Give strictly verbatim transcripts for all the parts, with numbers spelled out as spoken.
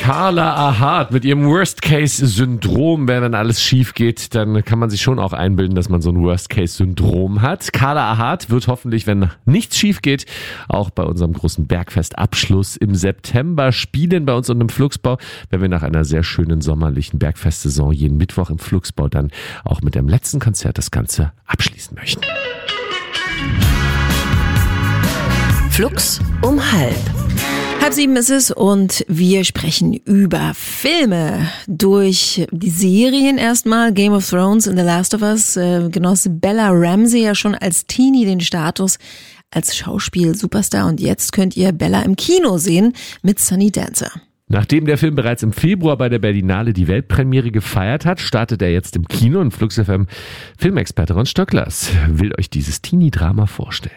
Carla Ahad mit ihrem Worst-Case-Syndrom. Wenn alles schief geht, dann kann man sich schon auch einbilden, dass man so ein Worst-Case-Syndrom hat. Carla Ahad wird hoffentlich, wenn nichts schief geht, auch bei unserem großen Bergfestabschluss im September spielen bei uns und im Flugsbau, wenn wir nach einer sehr schönen sommerlichen Bergfestsaison jeden Mittwoch im Flugsbau dann auch mit dem letzten Konzert das Ganze abschließen möchten. Flux um halb. Halb sieben ist es und wir sprechen über Filme. Durch die Serien erstmal, Game of Thrones und The Last of Us, äh, genoss Bella Ramsey ja schon als Teenie den Status als Schauspiel-Superstar und jetzt könnt ihr Bella im Kino sehen mit Sunny Dancer. Nachdem der Film bereits im Februar bei der Berlinale die Weltpremiere gefeiert hat, startet er jetzt im Kino und Flux F M Filmexperte Ron Stöcklers will euch dieses Teenie-Drama vorstellen.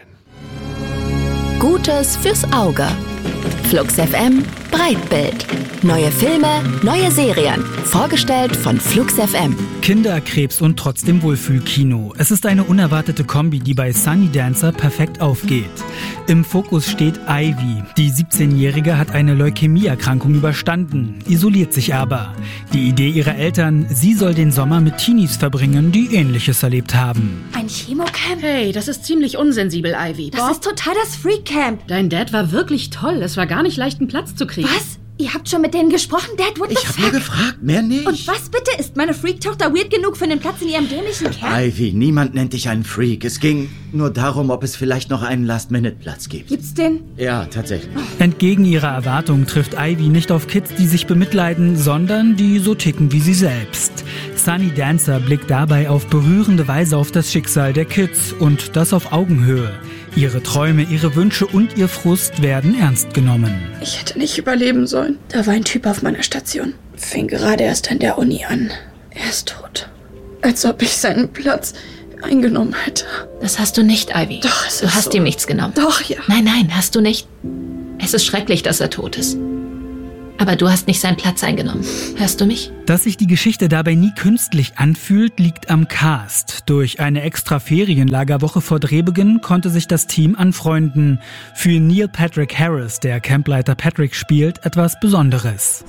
Gutes fürs Auge. Flux F M Breitbild. Neue Filme, neue Serien. Vorgestellt von Flux F M. Kinderkrebs und trotzdem Wohlfühlkino. Es ist eine unerwartete Kombi, die bei Sunny Dancer perfekt aufgeht. Im Fokus steht Ivy. Die siebzehnjährige hat eine Leukämieerkrankung überstanden, isoliert sich aber. Die Idee ihrer Eltern, sie soll den Sommer mit Teenies verbringen, die Ähnliches erlebt haben. Ein Chemocamp? Hey, das ist ziemlich unsensibel, Ivy. Das Bob? ist total das Freak-Camp. Dein Dad war wirklich toll. Es war gar nicht leicht, einen Platz zu kriegen. Was? Ihr habt schon mit denen gesprochen, Dad? What the Ich hab nur gefragt, mehr nicht. Und was bitte? Ist meine Freak-Tochter weird genug für einen Platz in ihrem dämlichen Camp? Ivy, niemand nennt dich einen Freak. Es ging nur darum, ob es vielleicht noch einen Last-Minute-Platz gibt. Gibt's den? Ja, tatsächlich. Entgegen ihrer Erwartung trifft Ivy nicht auf Kids, die sich bemitleiden, sondern die so ticken wie sie selbst. Sunny Dancer blickt dabei auf berührende Weise auf das Schicksal der Kids und das auf Augenhöhe. Ihre Träume, ihre Wünsche und ihr Frust werden ernst genommen. Ich hätte nicht überleben sollen. Da war ein Typ auf meiner Station. Fing gerade erst an der Uni an. Er ist tot. Als ob ich seinen Platz eingenommen hätte. Das hast du nicht, Ivy. Doch, es Du ist hast so. ihm nichts genommen. Doch, ja. Nein, nein, hast du nicht. Es ist schrecklich, dass er tot ist. Aber du hast nicht seinen Platz eingenommen. Hörst du mich? Dass sich die Geschichte dabei nie künstlich anfühlt, liegt am Cast. Durch eine extra Ferienlagerwoche vor Drehbeginn konnte sich das Team anfreunden. Für Neil Patrick Harris, der Campleiter Patrick spielt, etwas Besonderes.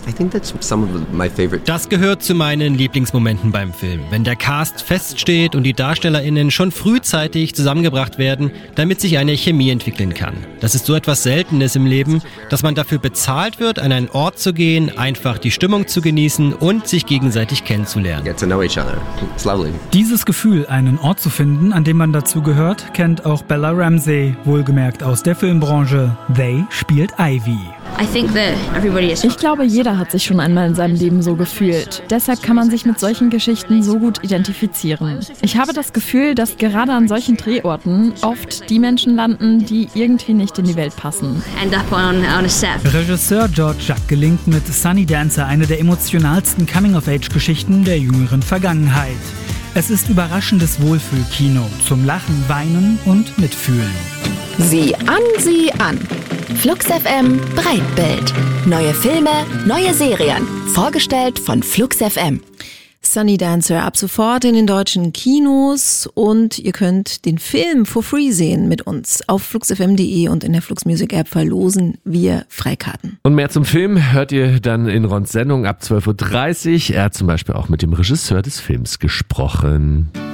Das gehört zu meinen Lieblingsmomenten beim Film. Wenn der Cast feststeht und die DarstellerInnen schon frühzeitig zusammengebracht werden, damit sich eine Chemie entwickeln kann. Das ist so etwas Seltenes im Leben, dass man dafür bezahlt wird, an einen Ort zu gehen, einfach die Stimmung zu genießen und sich gegenseitig kennenzulernen. Get to know each other. It's lovely. Dieses Gefühl, einen Ort zu finden, an dem man dazugehört, kennt auch Bella Ramsey, wohlgemerkt aus der Filmbranche. They spielt Ivy. Ich glaube, jeder hat sich schon einmal in seinem Leben so gefühlt. Deshalb kann man sich mit solchen Geschichten so gut identifizieren. Ich habe das Gefühl, dass gerade an solchen Drehorten oft die Menschen landen, die irgendwie nicht in die Welt passen. Regisseur George Jacques gelingt mit Sunny Dancer eine der emotionalsten Coming-of-Age-Geschichten der jüngeren Vergangenheit. Es ist überraschendes Wohlfühlkino zum Lachen, Weinen und Mitfühlen. Sieh an, sieh an. Flux F M Breitbild. Neue Filme, neue Serien. Vorgestellt von Flux F M. Sunny Dancer ab sofort in den deutschen Kinos und ihr könnt den Film for free sehen mit uns. Auf flux f m punkt de und in der Flux Music App verlosen wir Freikarten. Und mehr zum Film hört ihr dann in Rons Sendung ab zwölf Uhr dreißig. Er hat zum Beispiel auch mit dem Regisseur des Films gesprochen.